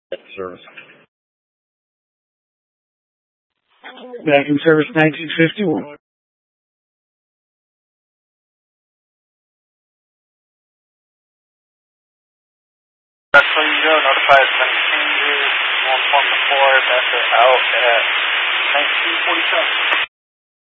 Service. Back in service 1951. That's where you go. Notify as many changes. We'll inform the floor that they're out at 1947.